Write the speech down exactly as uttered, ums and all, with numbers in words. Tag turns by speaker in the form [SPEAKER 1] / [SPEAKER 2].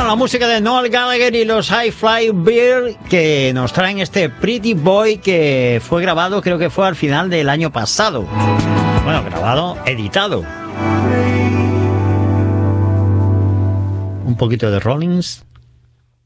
[SPEAKER 1] la música de Noel Gallagher y los High Fly Beer, que nos traen este Pretty Boy, que fue grabado, creo que fue al final del año pasado. Bueno, grabado, editado. Un poquito de Rollins.